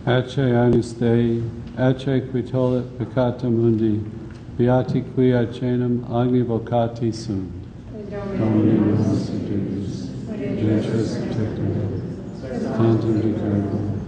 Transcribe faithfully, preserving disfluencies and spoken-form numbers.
Ace Agnus Dei, Ace qui tollit peccata mundi, beati qui acenum agni vocati sunt. Domini nos adjudicis, Deus tecum, tantum decurrum,